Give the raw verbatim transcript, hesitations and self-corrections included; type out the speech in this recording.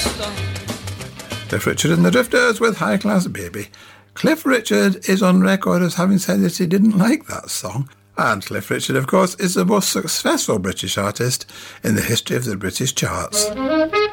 Cliff Richard and the Drifters with High Class Baby. Cliff Richard is on record as having said that he didn't like that song. And Cliff Richard, of course, is the most successful British artist in the history of the British charts.